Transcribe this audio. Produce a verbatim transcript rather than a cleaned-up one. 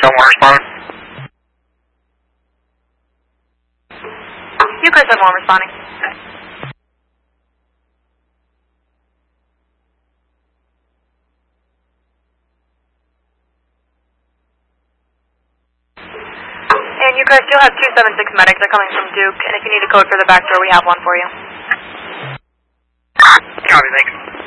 Still more responding. You Chris have one responding. And you guys still have two seven six medics. They're coming from Duke, and if you need a code for the back door, we have one for you. Copy, thanks.